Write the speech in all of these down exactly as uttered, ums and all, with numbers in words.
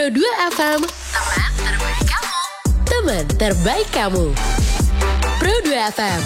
Pro dua F M, teman terbaik kamu. Teman terbaik kamu. Pro dua F M.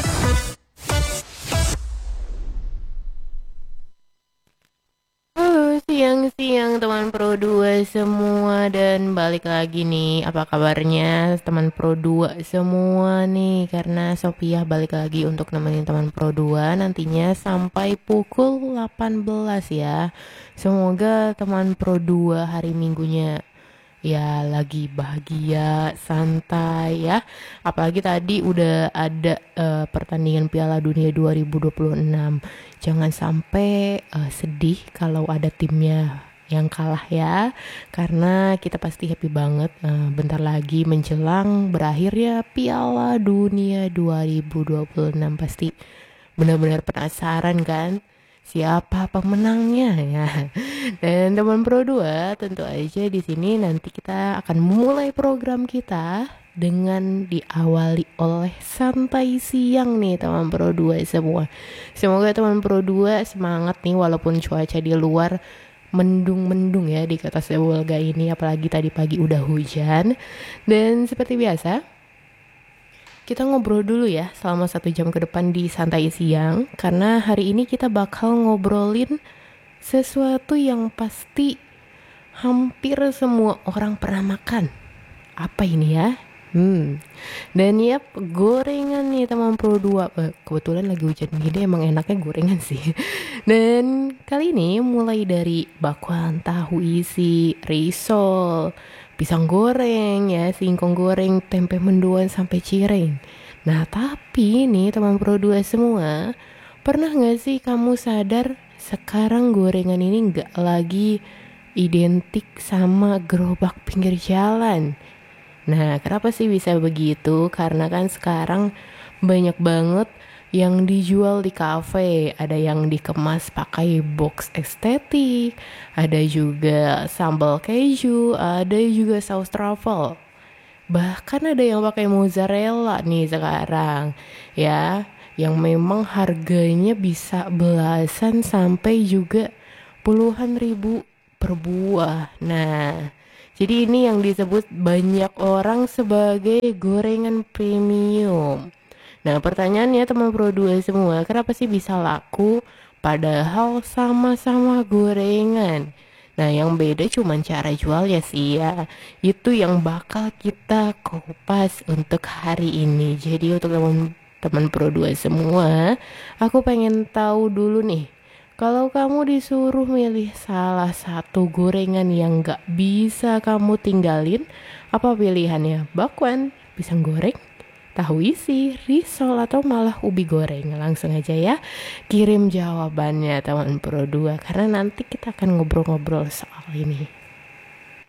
Halo, siang-siang teman Pro dua semua, dan balik lagi nih. Apa kabarnya teman Pro dua semua nih? Karena Sophia balik lagi untuk nemenin teman Pro dua nantinya sampai pukul delapan belas ya. Semoga teman Pro dua hari Minggunya ya lagi bahagia, santai ya. Apalagi tadi udah ada eh, pertandingan Piala Dunia dua ribu dua puluh enam. Jangan sampai eh, sedih kalau ada timnya yang kalah ya. Karena kita pasti happy banget eh, bentar lagi menjelang berakhirnya Piala Dunia dua ribu dua puluh enam. Pasti benar-benar penasaran kan siapa pemenangnya ya. Dan teman Pro dua, tentu aja di sini nanti kita akan mulai program kita dengan diawali oleh santai siang nih teman Pro dua semua. Semoga teman Pro dua semangat nih walaupun cuaca di luar mendung-mendung ya di kota Sibolga ini, apalagi tadi pagi udah hujan. Dan seperti biasa, kita ngobrol dulu ya selama satu jam ke depan di santai siang. Karena hari ini kita bakal ngobrolin sesuatu yang pasti hampir semua orang pernah makan. Apa ini ya? Hmm. Dan yap, gorengan nih teman Pro dua. Eh, kebetulan lagi hujan gini emang enaknya gorengan sih. Dan kali ini mulai dari bakwan, tahu isi, risol, pisang goreng ya, singkong goreng, tempe mendoan sampai cireng. Nah, tapi nih teman Pro dua semua, pernah gak sih kamu sadar sekarang gorengan ini gak lagi identik sama gerobak pinggir jalan? Nah, kenapa sih bisa begitu? Karena kan sekarang banyak banget yang dijual di kafe. Ada yang dikemas pakai box estetik, ada juga sambal keju, ada juga saus truffle. Bahkan ada yang pakai mozzarella nih sekarang ya, yang memang harganya bisa belasan sampai juga puluhan ribu per buah. Nah, jadi ini yang disebut banyak orang sebagai gorengan premium. Nah, pertanyaannya teman Pro dua semua, kenapa sih bisa laku padahal sama-sama gorengan? Nah, yang beda cuma cara jualnya sih ya. Itu yang bakal kita kupas untuk hari ini. Jadi untuk teman-teman Pro dua semua, aku pengen tahu dulu nih, kalau kamu disuruh milih salah satu gorengan yang gak bisa kamu tinggalin, apa pilihannya? Bakwan, pisang goreng, tahu isi, risol, atau malah ubi goreng? Langsung aja ya kirim jawabannya teman Pro dua, karena nanti kita akan ngobrol-ngobrol soal ini.